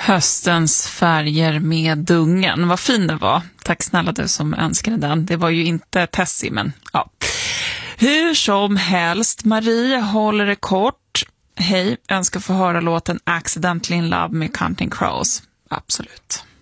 Höstens färger med Dungen. Vad fin det var. Tack snälla du som önskade den. Det var ju inte Tessie, men ja. Hur som helst, Marie håller det kort. Hej, önskar få höra låten Accidentally in Love med Counting Crows. Absolut.